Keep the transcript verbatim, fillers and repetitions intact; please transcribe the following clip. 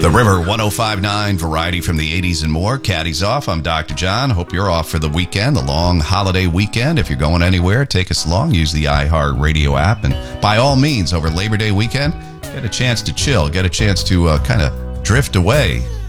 The River one oh five point nine variety from the eighties and more. Caddy's off. I'm Doctor John. Hope you're off for the weekend, the long holiday weekend. If you're going anywhere, take us along. Use the iHeart Radio app. And by all means, over Labor Day weekend, get a chance to chill. Get a chance to uh, kind of drift away